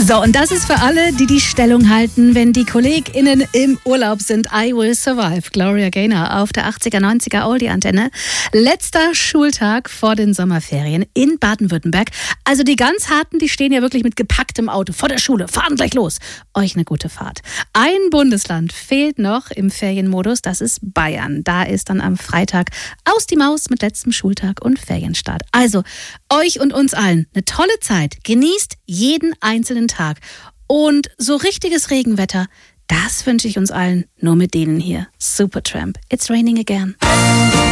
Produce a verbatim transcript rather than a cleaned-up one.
So, und das ist für alle, die die Stellung halten, wenn die KollegInnen im Urlaub sind. I Will Survive, Gloria Gaynor auf der achtziger, neunziger Oldie-Antenne. Letzter Schultag vor den Sommerferien in Baden-Württemberg. Also die ganz Harten, die stehen ja wirklich mit gepacktem Auto vor der Schule, fahren gleich los. Euch eine gute Fahrt. Ein Bundesland fehlt noch im Ferienmodus, das ist Bayern. Da ist dann am Freitag aus die Maus mit letztem Schultag und Ferienstart. Also, euch und uns allen eine tolle Zeit. Genießt jeden einzelnen Tag. Und so richtiges Regenwetter, das wünsche ich uns allen nur mit denen hier. Supertramp, It's Raining Again.